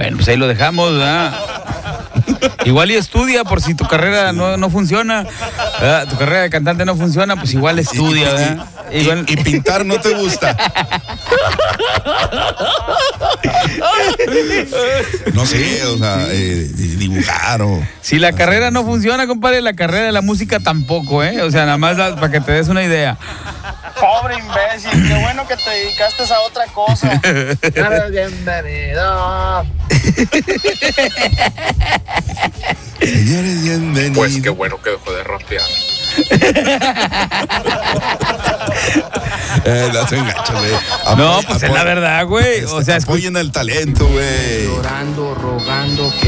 Bueno, pues ahí lo dejamos, ¿verdad? Igual y estudia por si tu carrera no funciona, ¿verdad? Tu carrera de cantante no funciona, pues igual estudia, ¿verdad? Y pintar no te gusta. No sé, o sea, dibujar o... Si la carrera no funciona, compadre, la carrera de la música tampoco, ¿eh? O sea, nada más para que te des una idea. Pobre imbécil, qué bueno que te dedicaste a otra cosa. Bienvenido. Señores, bienvenidos. Pues qué bueno que dejó de rapear. No se engancha, güey. No, pues es la verdad, güey. O sea, apoyen el talento, güey. Llorando, rogando que